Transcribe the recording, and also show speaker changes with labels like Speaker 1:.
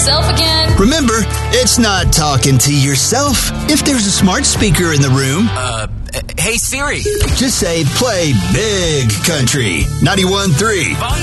Speaker 1: myself again.
Speaker 2: Remember, it's not talking to yourself. If there's a smart speaker in the room,
Speaker 3: Hey Siri.
Speaker 2: just say play Big Country 91.3.